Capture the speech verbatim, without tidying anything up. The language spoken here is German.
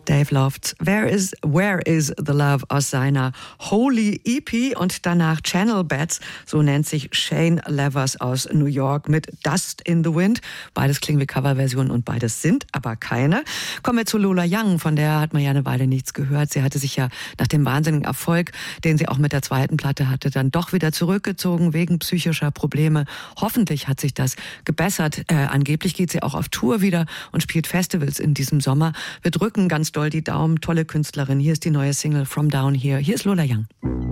Dave Lofts Where is, Where is the Love aus seiner Holy E P und danach Channel Bats, so nennt sich Shane Levers aus New York mit Dust in the Wind. Beides klingen wie Coverversionen und beides sind aber keine. Kommen wir zu Lola Young, von der hat man ja eine Weile nichts gehört. Sie hatte sich ja nach dem wahnsinnigen Erfolg, den sie auch mit der zweiten Platte hatte, dann doch wieder zurückgezogen wegen psychischer Probleme. Hoffentlich hat sich das gebessert. Äh, angeblich geht sie auch auf Tour wieder und spielt Festivals in diesem Sommer. Wir drücken ganz doll die Daumen. Tolle Künstlerin. Hier ist die neue Single From Down Here. Hier ist Lola Young.